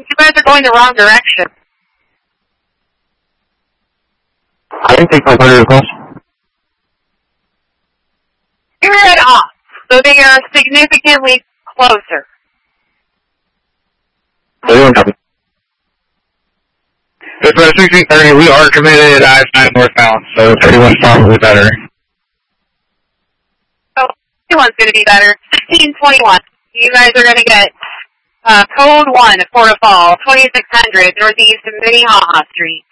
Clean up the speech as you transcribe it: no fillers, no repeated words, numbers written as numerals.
You guys are going the wrong direction. I didn't take 500 across. You're right off, so they are significantly closer. 31 copy. It's about 1630. We are committed I-5 northbound, so 31's probably better. Oh, 21's going to be better. 1621. You guys are going to get code 1 at Port of Fall, 2600 northeast of Minnehaha Street.